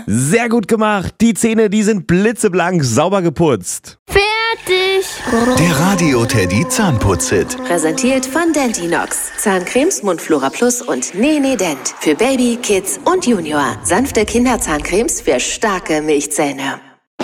Sehr gut gemacht. Die Zähne, die sind blitzeblank, sauber geputzt. Fertig. Der Radio Teddy Zahnputz-Hit. Präsentiert von Dentinox. Zahncremes, Mundflora Plus und Nee Dent. Für Baby, Kids und Junior. Sanfte Kinderzahncremes für starke Milchzähne.